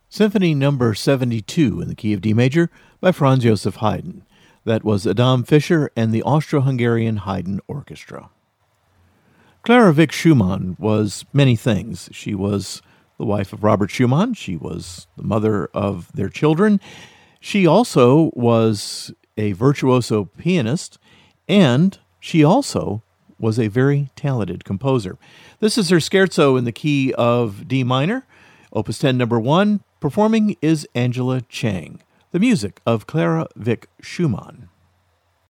Symphony Number 72 in the key of D major by Franz Joseph Haydn. That was Adam Fischer and the Austro-Hungarian Haydn Orchestra. Clara Vick Schumann was many things. She was the wife of Robert Schumann. She was the mother of their children. She also was a virtuoso pianist, and she also was a very talented composer. This is her scherzo in the key of D minor, Opus 10, number 1. Performing is Angela Chang. The music of Clara Vick Schumann.